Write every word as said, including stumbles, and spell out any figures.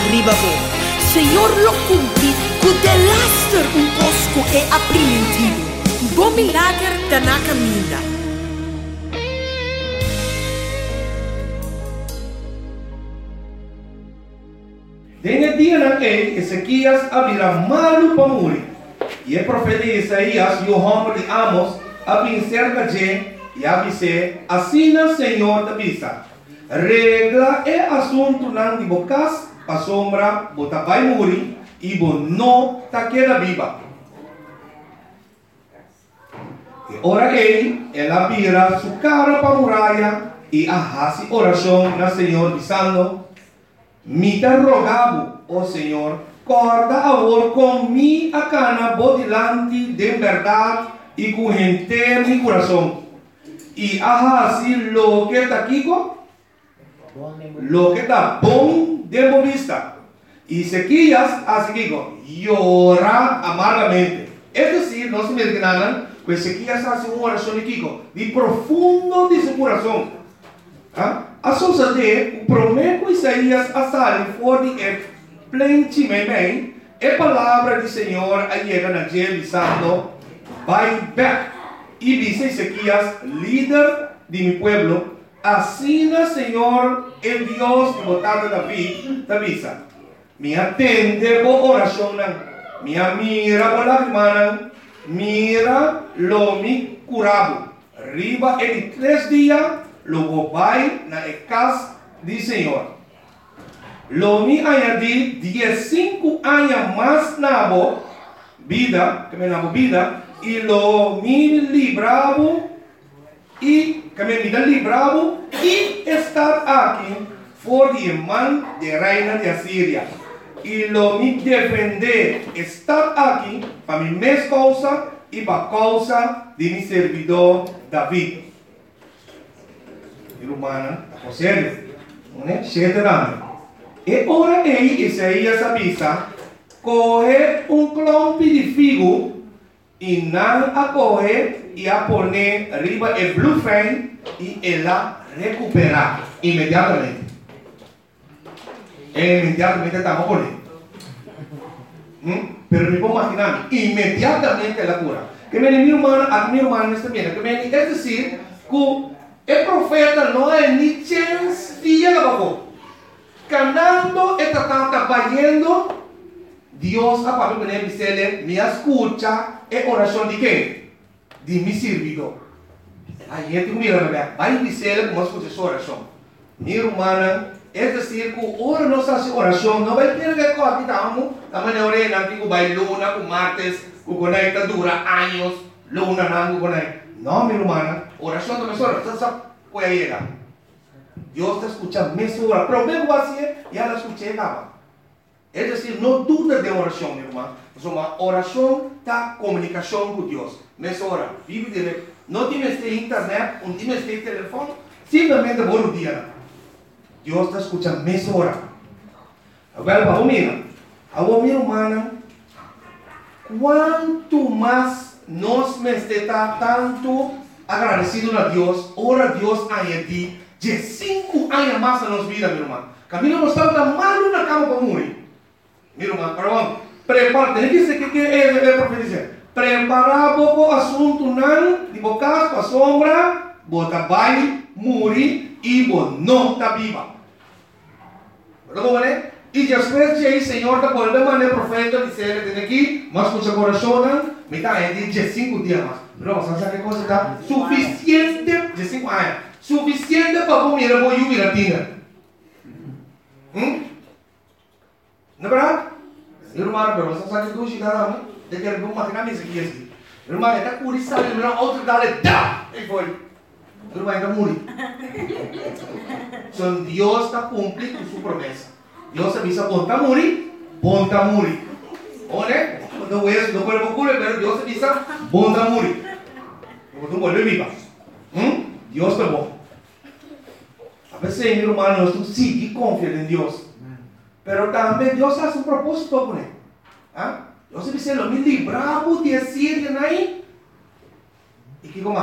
ribabo. Senhor lo cumpri, cu de laster un cosco e aprimentivo. Bom milagre da na caminha. Nel dia naquele, Ezequias abrirá malu para morir. E o profeta Isaías e o homem de Amos abrim cerca de e avise, assim o Senhor te avisa. Regla é assunto não de bocas, a sombra, bota vai morir e bo não ta queda viva. E ora ele, ela vira sua cara para a muralha e arrasa oração na Senhor dizendo: me te rogavo, ó Senhor, corda agora com mi a cana bodilante de verdade e com gente mi coração. E ahasi lo que está aqui, lo que está bom de vista. E Ezequias, assim que llora amargamente. É decir, não se me enganan, que Ezequias hace uma oração aqui, de profundo de seu coração. ¿Ah? A suceder, o prometo Isaías a sair fora de é plente bem, é palavra do Senhor a chega na dia dizendo: vai back. E diz Ezequias, líder de mi pueblo, assim o Senhor, el Dios de botado David, te avisa: me atende por oração, me mira por lágrimas, mira lo mi curabo. Riba em três dias, logo vai na casa do Senhor. Lo mi añadi dieciséis anos mais na vida, que me na vida, e lo mi libravo, e que me vida libravo, e estar aqui for de mão de reina de Assíria. E lo mi defender estar aqui para mi mesma causa e para a causa de mi servidor David. Humana, a sério, né? Cheterano. E ora aí, Isaías avisa, corre um clompe de figo e não a corre e a poner riba o bluefan e ela recuperar imediatamente. E imediatamente estamos a poner. ¿Mm? Pero me puedo imaginar, imediatamente ela cura. Que me mi humana, a mi humana está bien, que me, es decir, que el profeta não é ni chance dia abajo. Canando está trabalhando, Deus a papo que ele diz, me escuta, é oração de quem? De mi servidor. Aí ele mira, vai dizer como escuta essa oração. Minha irmã, é dizer que ora nossa oração não vai ter que coabitamos, da maneira que vai luna, com martes, que conecta dura anos, luna não conecta. No, mi hermana, oración de mesora, usted sabe puede llegar. Dios te escucha mesora, pero vengo así, ya la escuché, nada. Es decir, no dudes de oración, mi hermano. Es una oración da comunicación con Dios. Mesora, vive directo. No tienes este internet, no tienes este teléfono, simplemente por un día. Dios te escucha mesora. Agora, vamos mirar. Agora, mi hermana, quanto mais nós me está tanto agradecido a Deus, ora a Deus a ti, de cinco anos mais na nossa vida, meu irmão. Camilo não está mal na cama para morrer. Meu irmão, perdão, prepara, tem que ser que é a profecia. Preparar o assunto não, de bocas para sombra, bota vai morrer e não está viva. Perdão, né? E depois de aí, Senhor, da por maneira profeta dizer, tem aqui, mas com seu coração, me está aí de cinco dias mais. Não, você sabe que coisa está suficiente de cinco anos, suficiente para comer a boa e a tina. Hum? Não é verdade? Irmão, pero você sabe que hoje dá, né? De que ele vai matar a mesa aqui assim. Irmão, ele está curioso, ele não outro dá ele dá, ele foi. Irmão, ele está morrendo. Então Deus está cumprindo sua promessa. Deus avisa, bom está morrer, bom está morrer. Olha, quando eu não quero procurar, mas Deus avisa, bom está morrer. Quando tu volve viva, hum? Deus está bom. A veces, meu irmão, nós temos que confiar em Deus. Pero também Deus faz um propósito com ele. Ah? Deus dice, lo me libramos de Asiria, ¿no? ¿Y qué como